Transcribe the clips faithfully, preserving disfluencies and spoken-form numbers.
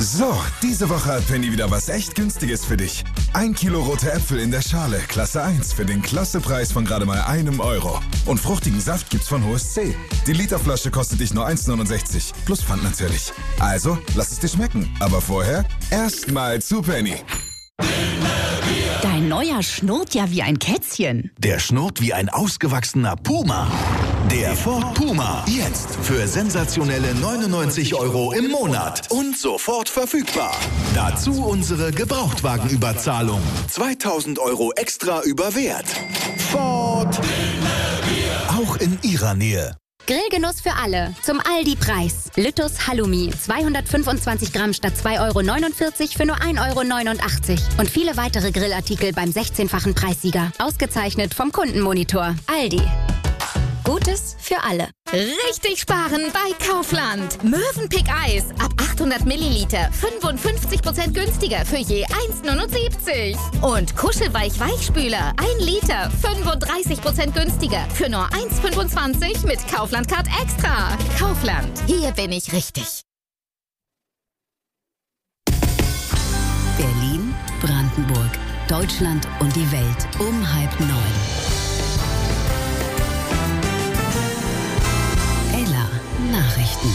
So, diese Woche hat Penny wieder was echt Günstiges für dich. Ein Kilo rote Äpfel in der Schale, Klasse eins, für den Klassepreis von gerade mal einem Euro. Und fruchtigen Saft gibt's von H S C. Die Literflasche kostet dich nur eins neunundsechzig, plus Pfand natürlich. Also, lass es dir schmecken. Aber vorher erstmal zu Penny. Dein neuer schnurrt ja wie ein Kätzchen. Der schnurrt wie ein ausgewachsener Puma. Der Ford Puma. Jetzt für sensationelle neunundneunzig Euro im Monat und sofort verfügbar. Dazu unsere Gebrauchtwagenüberzahlung. zweitausend Euro extra über Wert. Ford. Auch in Ihrer Nähe. Grillgenuss für alle. Zum Aldi-Preis. Lüttus Halloumi. zweihundertfünfundzwanzig Gramm statt zwei Euro neunundvierzig für nur ein Euro neunundachtzig. Und viele weitere Grillartikel beim sechzehnfachen Preissieger. Ausgezeichnet vom Kundenmonitor. Aldi. Gutes für alle. Richtig sparen bei Kaufland. Mövenpick Eis ab achthundert Milliliter fünfundfünfzig Prozent günstiger für je eins neunundsiebzig. Und Kuschelweich Weichspüler ein Liter fünfunddreißig Prozent günstiger für nur eins fünfundzwanzig mit Kaufland Card Extra. Kaufland, hier bin ich richtig. Berlin, Brandenburg, Deutschland und die Welt um halb neun. Nachrichten.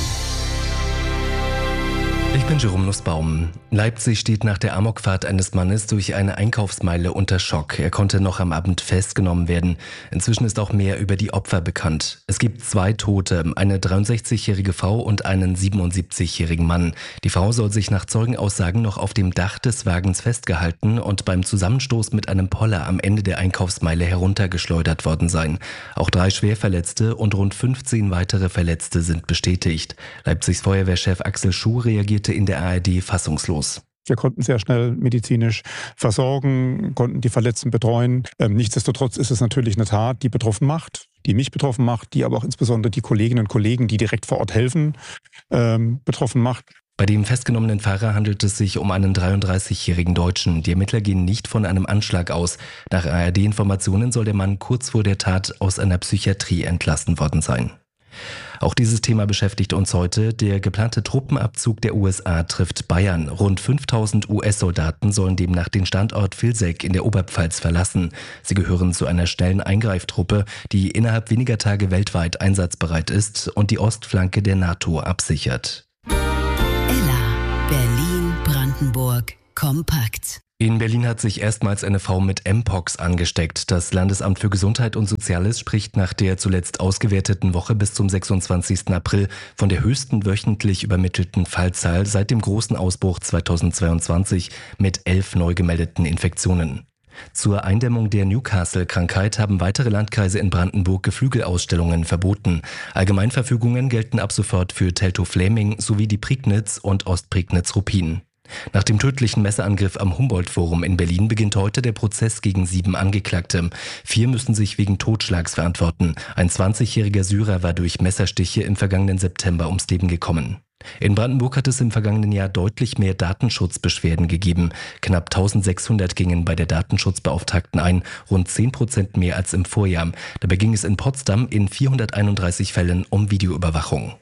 Ich bin Jerome Nussbaum. Leipzig steht nach der Amokfahrt eines Mannes durch eine Einkaufsmeile unter Schock. Er konnte noch am Abend festgenommen werden. Inzwischen ist auch mehr über die Opfer bekannt. Es gibt zwei Tote, eine dreiundsechzigjährige Frau und einen siebenundsiebzigjährigen Mann. Die Frau soll sich nach Zeugenaussagen noch auf dem Dach des Wagens festgehalten und beim Zusammenstoß mit einem Poller am Ende der Einkaufsmeile heruntergeschleudert worden sein. Auch drei Schwerverletzte und rund fünfzehn weitere Verletzte sind bestätigt. Leipzigs Feuerwehrchef Axel Schuh reagierte in der A R D fassungslos. Wir konnten sehr schnell medizinisch versorgen, konnten die Verletzten betreuen. Ähm, nichtsdestotrotz ist es natürlich eine Tat, die betroffen macht, die mich betroffen macht, die aber auch insbesondere die Kolleginnen und Kollegen, die direkt vor Ort helfen, ähm, betroffen macht. Bei dem festgenommenen Fahrer handelt es sich um einen dreiunddreißigjährigen Deutschen. Die Ermittler gehen nicht von einem Anschlag aus. Nach A R D-Informationen soll der Mann kurz vor der Tat aus einer Psychiatrie entlassen worden sein. Auch dieses Thema beschäftigt uns heute. Der geplante Truppenabzug der U S A trifft Bayern. Rund fünftausend U S-Soldaten sollen demnach den Standort Vilseck in der Oberpfalz verlassen. Sie gehören zu einer schnellen Eingreiftruppe, die innerhalb weniger Tage weltweit einsatzbereit ist und die Ostflanke der NATO absichert. Ella, Berlin, Brandenburg, kompakt. In Berlin hat sich erstmals eine Frau mit Mpox angesteckt. Das Landesamt für Gesundheit und Soziales spricht nach der zuletzt ausgewerteten Woche bis zum sechsundzwanzigsten April von der höchsten wöchentlich übermittelten Fallzahl seit dem großen Ausbruch zweitausendzweiundzwanzig mit elf neu gemeldeten Infektionen. Zur Eindämmung der Newcastle-Krankheit haben weitere Landkreise in Brandenburg Geflügelausstellungen verboten. Allgemeinverfügungen gelten ab sofort für Teltow-Fläming sowie die Prignitz und Ostprignitz-Ruppin. Nach dem tödlichen Messerangriff am Humboldt-Forum in Berlin beginnt heute der Prozess gegen sieben Angeklagte. Vier müssen sich wegen Totschlags verantworten. Ein zwanzigjähriger Syrer war durch Messerstiche im vergangenen September ums Leben gekommen. In Brandenburg hat es im vergangenen Jahr deutlich mehr Datenschutzbeschwerden gegeben. Knapp eintausendsechshundert gingen bei der Datenschutzbeauftragten ein, rund zehn Prozent mehr als im Vorjahr. Dabei ging es in Potsdam in vierhunderteinunddreißig Fällen um Videoüberwachung.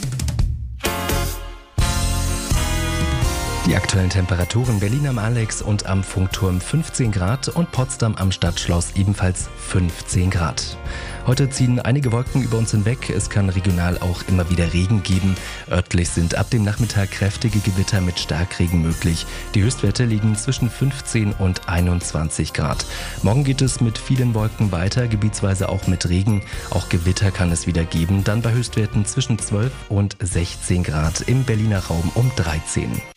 Die aktuellen Temperaturen: Berlin am Alex und am Funkturm fünfzehn Grad und Potsdam am Stadtschloss ebenfalls fünfzehn Grad. Heute ziehen einige Wolken über uns hinweg. Es kann regional auch immer wieder Regen geben. Örtlich sind ab dem Nachmittag kräftige Gewitter mit Starkregen möglich. Die Höchstwerte liegen zwischen fünfzehn und einundzwanzig Grad. Morgen geht es mit vielen Wolken weiter, gebietsweise auch mit Regen. Auch Gewitter kann es wieder geben, dann bei Höchstwerten zwischen zwölf und sechzehn Grad, im Berliner Raum um dreizehn.